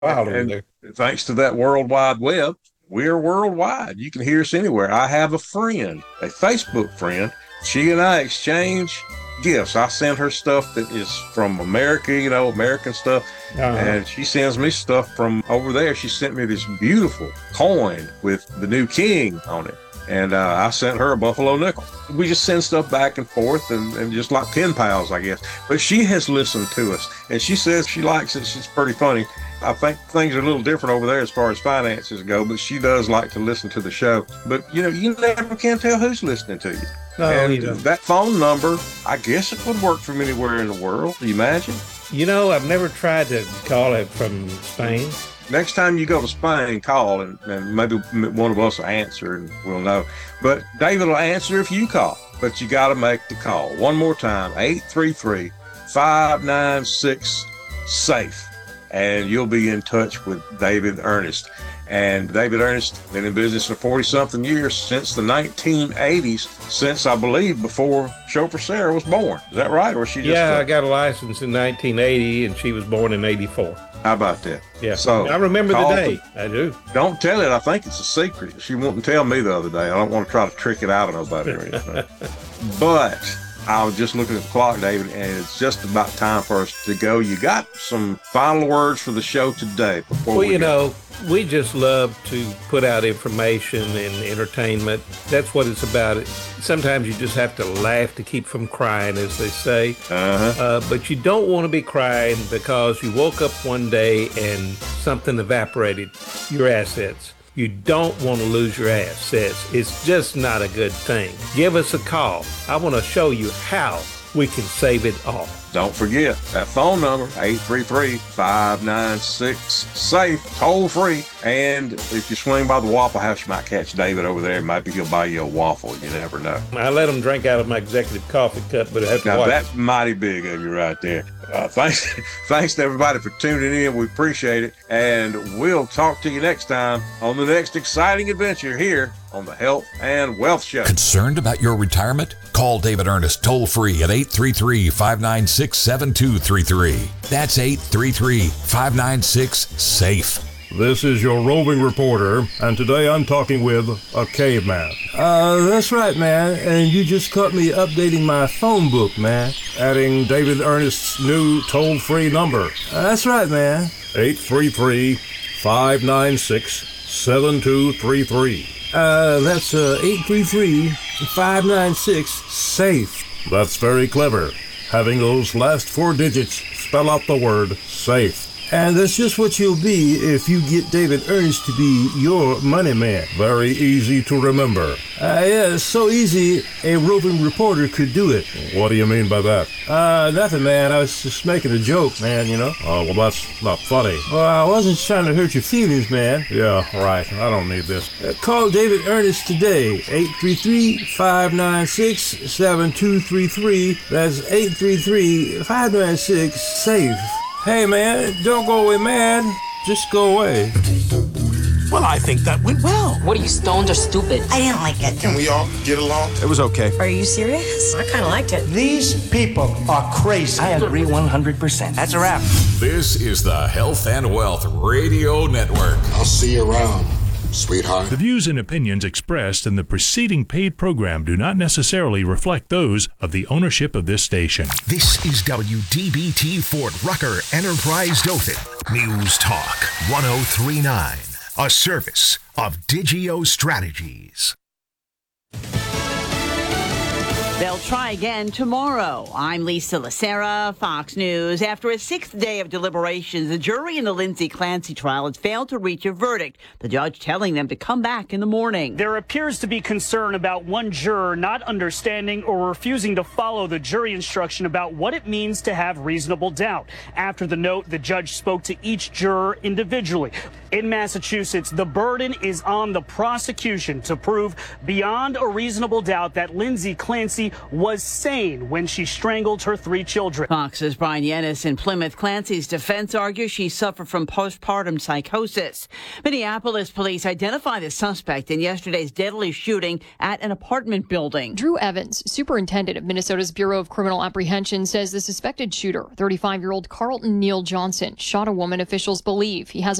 wild over And there. thanks to that World Wide Web, we're worldwide. You can hear us anywhere. I have a friend, a Facebook friend. She and I exchange gifts. I send her stuff that is from America, American stuff. And she sends me stuff from over there. She sent me this beautiful coin with the new king on it. And I sent her a Buffalo nickel. We just send stuff back and forth and just like pen pals, I guess. But she has listened to us, and she says she likes it. She's pretty funny. I think things are a little different over there as far as finances go, but she does like to listen to the show. But, you never can tell who's listening to you. No, and that phone number, I guess it would work from anywhere in the world. Do you imagine? I've never tried to call it from Spain. Next time you go to Spain, call, and maybe one of us will answer and we'll know. But David will answer if you call, but you got to make the call. One more time, 833-596-SAFE, and you'll be in touch with David Ernest. And David Ernest been in business for 40-something years, since the 1980s, since, I believe, before Chauffeur Sarah was born. Is that right? Or she just... Yeah, I got a license in 1980, and she was born in 84. How about that? Yeah. So I remember the day. I do. Don't tell it. I think it's a secret. She wouldn't tell me the other day. I don't want to try to trick it out of nobody or anything. But I was just looking at the clock, David, and it's just about time for us to go. You got some final words for the show today before we go? We just love to put out information and entertainment. That's what it's about. Sometimes you just have to laugh to keep from crying, as they say. But you don't want to be crying because you woke up one day and something evaporated, your assets. You don't want to lose your assets. It's just not a good thing. Give us a call. I want to show you how we can save it all. Don't forget that phone number, 833-596-SAFE, toll free. And if you swing by the Waffle House, you might catch David over there. Maybe he'll buy you a waffle. You never know. I let him drink out of my executive coffee cup, but I have to Now, watch. that's mighty big of you right there. Thanks to everybody for tuning in. We appreciate it. And we'll talk to you next time on the next exciting adventure here on the Health and Wealth Show. Concerned about your retirement? Call David Ernest toll free at 833-596-7233. That's 833-596-SAFE. This is your roving reporter, and today I'm talking with a caveman. That's right, man, and you just caught me updating my phone book, man. Adding David Ernest's new toll-free number. That's right, man. 833-596-7233. That's 833-596-SAFE. That's very clever. Having those last four digits spell out the word SAFE. And that's just what you'll be if you get David Ernest to be your money man. Very easy to remember. Yeah, it's so easy a roving reporter could do it. What do you mean by that? Nothing, man. I was just making a joke, man, Oh, well, that's not funny. Well, I wasn't trying to hurt your feelings, man. Yeah, right. I don't need this. Call David Ernest today, 833-596-7233. That's 833-596-SAFE. Hey, man, don't go away, man. Just go away. Well, I think that went well. What are you, stoned or stupid? I didn't like it. Can we all get along? It was okay. Are you serious? I kind of liked it. These people are crazy. I agree 100%. That's a wrap. This is the Health and Wealth Radio Network. I'll see you around, sweetheart. The views and opinions expressed in the preceding paid program do not necessarily reflect those of the ownership of this station. This is WDBT Fort Rucker Enterprise Dothan. News Talk 1039. A service of Digio Strategies. They'll try again tomorrow. I'm Lisa Lacera, Fox News. After a sixth day of deliberations, the jury in the Lindsay Clancy trial has failed to reach a verdict, the judge telling them to come back in the morning. There appears to be concern about one juror not understanding or refusing to follow the jury instruction about what it means to have reasonable doubt. After the note, the judge spoke to each juror individually. In Massachusetts, the burden is on the prosecution to prove beyond a reasonable doubt that Lindsay Clancy Clancy was sane when she strangled her 3 children. Fox's Brian Yennis in Plymouth. Clancy's defense argues she suffered from postpartum psychosis. Minneapolis police identified the suspect in yesterday's deadly shooting at an apartment building. Drew Evans, superintendent of Minnesota's Bureau of Criminal Apprehension, says the suspected shooter, 35-year-old Carlton Neal Johnson, shot a woman officials believe he has